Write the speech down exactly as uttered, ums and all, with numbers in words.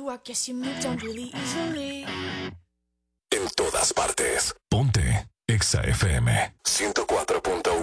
I guess you moved on really easily. En todas partes. Ponte Exa F M ciento cuatro punto uno.